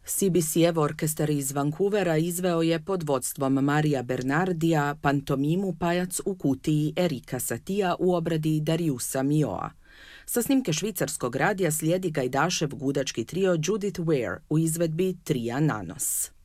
CBC-ev orkestar iz Vancouvera izveo je pod vodstvom Marija Bernardija pantomimu Pajac u kutiji Erika Satija u obradi Dariusa Mioa. Sa snimke švicarskog radija slijedi gajdašev gudački trio Judith Ware u izvedbi Tria Nanos.